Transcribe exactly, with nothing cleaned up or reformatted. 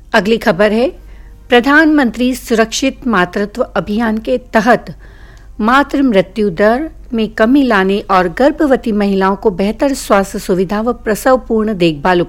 अगली खबर है, प्रधानमंत्री सुरक्षित मातृत्व अभियान के तहत मातृ मृत्यु दर में कमी लाने और गर्भवती महिलाओं को बेहतर स्वास्थ्य सुविधा व प्रसव पूर्ण देखभाल